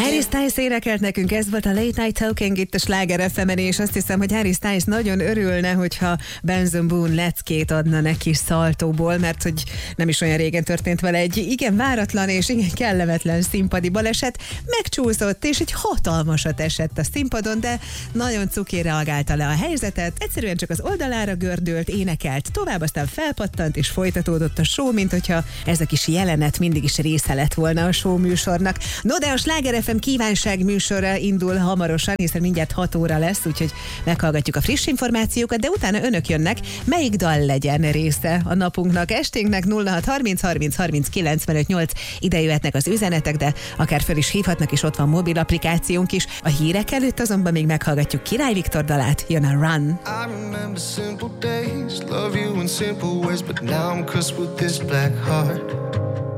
Harry Styles énekelt nekünk, ez volt a Late Night Talking itt a Sláger FM-en, és azt hiszem, hogy Harry Styles nagyon örülne, hogyha Benson Boone leckét adna neki Saltóból, mert hogy nem is olyan régen történt vele egy igen váratlan és igen kellemetlen színpadi baleset, megcsúszott és egy hatalmasat esett a színpadon, de nagyon cuki reagálta le a helyzetet, egyszerűen csak az oldalára gördült, énekelt tovább, aztán felpattant és folytatódott a show, mint hogyha ez a kis jelenet mindig is része lett volna a show műsornak. No, de a Sláger FM kívánság műsorra indul hamarosan, hiszen mindjárt 6 óra lesz, úgyhogy meghallgatjuk a friss információkat, de utána önök jönnek, melyik dal legyen része a napunknak, esténknek. 06 30 30 30 95 8, ide jöhetnek az üzenetek, de akár fel is hívhatnak, és ott van mobil applikációnk is. A hírek előtt azonban még meghallgatjuk Király Viktor dalát, jön a Run. I remember simple days, love you in simple ways, but now I'm cursed with this black heart.